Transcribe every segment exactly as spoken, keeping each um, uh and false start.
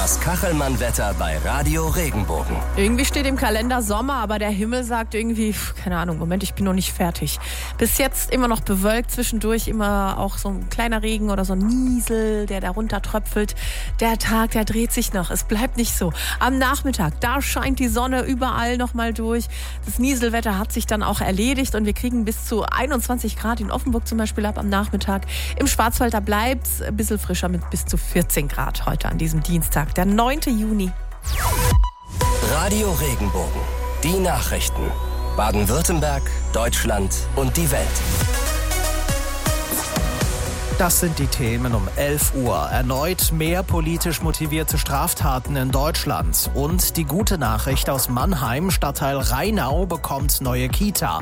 Das Kachelmann-Wetter bei Radio Regenbogen. Irgendwie steht im Kalender Sommer, aber der Himmel sagt irgendwie, keine Ahnung, Moment, ich bin noch nicht fertig. Bis jetzt immer noch bewölkt, zwischendurch immer auch so ein kleiner Regen oder so ein Niesel, der da runter tröpfelt. Der Tag, der dreht sich noch, es bleibt nicht so. Am Nachmittag, da scheint die Sonne überall noch mal durch. Das Nieselwetter hat sich dann auch erledigt und wir kriegen bis zu einundzwanzig Grad in Offenburg zum Beispiel ab am Nachmittag. Im Schwarzwald, da bleibt es ein bisschen frischer mit bis zu vierzehn Grad heute an diesem Dienstag. Der neunten Juni. Radio Regenbogen. Die Nachrichten. Baden-Württemberg, Deutschland und die Welt. Das sind die Themen um elf Uhr. Erneut mehr politisch motivierte Straftaten in Deutschland. Und die gute Nachricht aus Mannheim, Stadtteil Rheinau bekommt neue Kita.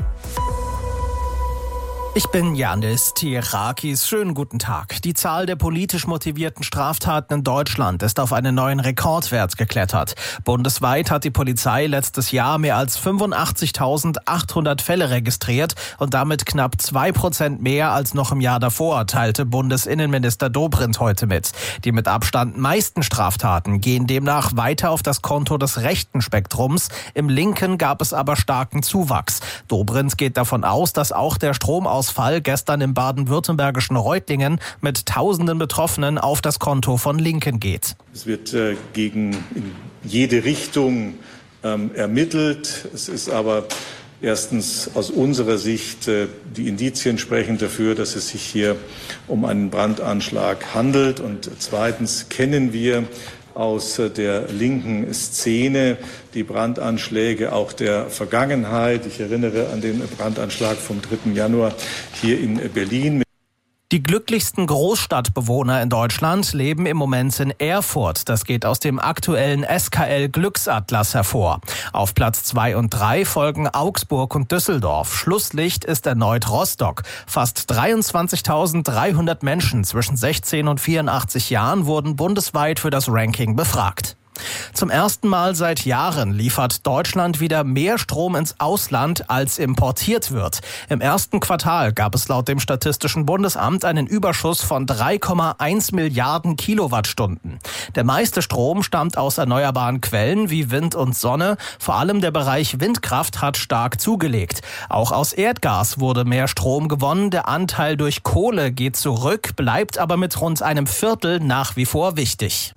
Ich bin Janis Tierakis. Schönen guten Tag. Die Zahl der politisch motivierten Straftaten in Deutschland ist auf einen neuen Rekordwert geklettert. Bundesweit hat die Polizei letztes Jahr mehr als fünfundachtzigtausendachthundert Fälle registriert und damit knapp zwei Prozent mehr als noch im Jahr davor, teilte Bundesinnenminister Dobrindt heute mit. Die mit Abstand meisten Straftaten gehen demnach weiter auf das Konto des rechten Spektrums. Im linken gab es aber starken Zuwachs. Dobrindt geht davon aus, dass auch der Stromausfall Fall gestern im baden-württembergischen Reutlingen mit tausenden Betroffenen auf das Konto von Linken geht. Es wird äh, gegen in jede Richtung ähm, ermittelt. Es ist aber erstens aus unserer Sicht äh, die Indizien sprechen dafür, dass es sich hier um einen Brandanschlag handelt. Und zweitens kennen wir aus der linken Szene die Brandanschläge auch der Vergangenheit. Ich erinnere an den Brandanschlag vom dritten Januar hier in Berlin. Die glücklichsten Großstadtbewohner in Deutschland leben im Moment in Erfurt. Das geht aus dem aktuellen S K L-Glücksatlas hervor. Auf Platz zwei und drei folgen Augsburg und Düsseldorf. Schlusslicht ist erneut Rostock. Fast dreiundzwanzigtausenddreihundert Menschen zwischen sechzehn und vierundachtzig Jahren wurden bundesweit für das Ranking befragt. Zum ersten Mal seit Jahren liefert Deutschland wieder mehr Strom ins Ausland, als importiert wird. Im ersten Quartal gab es laut dem Statistischen Bundesamt einen Überschuss von drei Komma eins Milliarden Kilowattstunden. Der meiste Strom stammt aus erneuerbaren Quellen wie Wind und Sonne. Vor allem der Bereich Windkraft hat stark zugelegt. Auch aus Erdgas wurde mehr Strom gewonnen. Der Anteil durch Kohle geht zurück, bleibt aber mit rund einem Viertel nach wie vor wichtig.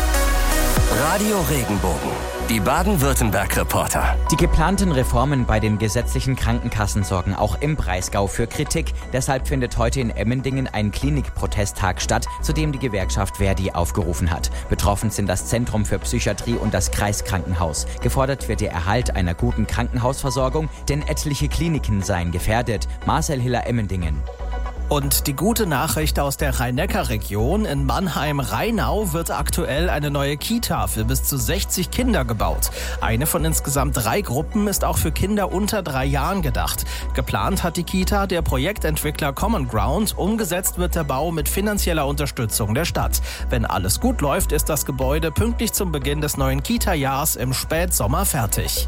Radio Regenbogen. Die Baden-Württemberg-Reporter. Die geplanten Reformen bei den gesetzlichen Krankenkassen sorgen auch im Breisgau für Kritik. Deshalb findet heute in Emmendingen ein Klinikprotesttag statt, zu dem die Gewerkschaft Verdi aufgerufen hat. Betroffen sind das Zentrum für Psychiatrie und das Kreiskrankenhaus. Gefordert wird der Erhalt einer guten Krankenhausversorgung, denn etliche Kliniken seien gefährdet. Marcel Hiller, Emmendingen. Und die gute Nachricht aus der Rhein-Neckar-Region: In Mannheim-Rheinau wird aktuell eine neue Kita für bis zu sechzig Kinder gebaut. Eine von insgesamt drei Gruppen ist auch für Kinder unter drei Jahren gedacht. Geplant hat die Kita der Projektentwickler Common Ground. Umgesetzt wird der Bau mit finanzieller Unterstützung der Stadt. Wenn alles gut läuft, ist das Gebäude pünktlich zum Beginn des neuen Kita-Jahrs im Spätsommer fertig.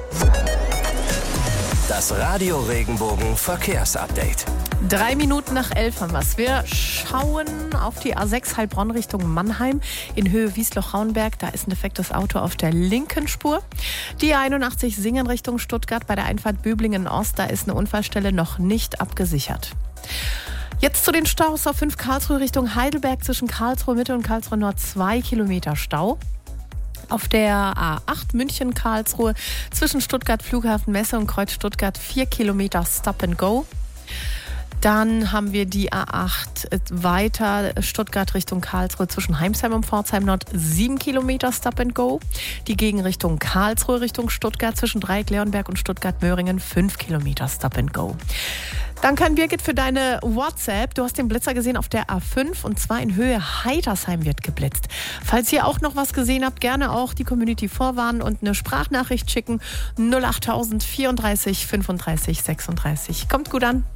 Das Radio Regenbogen Verkehrsupdate. Drei Minuten nach elf haben wir's. Wir schauen auf die A sechs Heilbronn Richtung Mannheim in Höhe Wiesloch-Rauenberg. Da ist ein defektes Auto auf der linken Spur. Die einundachtzig Singen Richtung Stuttgart bei der Einfahrt Böblingen-Ost. Da ist eine Unfallstelle noch nicht abgesichert. Jetzt zu den Staus auf fünf Karlsruhe Richtung Heidelberg zwischen Karlsruhe Mitte und Karlsruhe Nord zwei Kilometer Stau. Auf der A acht München-Karlsruhe zwischen Stuttgart Flughafen Messe und Kreuz Stuttgart vier Kilometer Stop and Go. Dann haben wir die A acht weiter Stuttgart Richtung Karlsruhe zwischen Heimsheim und Pforzheim Nord sieben Kilometer Stop and Go. Die Gegenrichtung Karlsruhe Richtung Stuttgart zwischen Dreieck-Leonberg und Stuttgart-Möhringen fünf Kilometer Stop and Go. Danke an Birgit für deine WhatsApp. Du hast den Blitzer gesehen auf der A fünf und zwar in Höhe Heitersheim wird geblitzt. Falls ihr auch noch was gesehen habt, gerne auch die Community vorwarnen und eine Sprachnachricht schicken. null acht tausend vierunddreißig fünfunddreißig sechsunddreißig. Kommt gut an.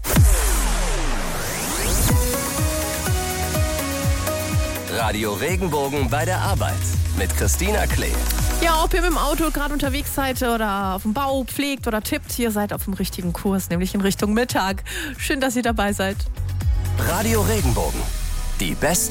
Radio Regenbogen bei der Arbeit mit Christina Klee. Ja, ob ihr mit dem Auto gerade unterwegs seid oder auf dem Bau pflegt oder tippt, ihr seid auf dem richtigen Kurs, nämlich in Richtung Mittag. Schön, dass ihr dabei seid. Radio Regenbogen. Die beste